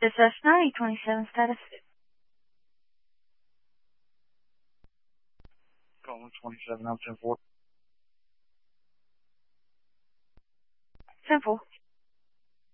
Is this 9027 status? Calling 27 out 10-4. 10-4.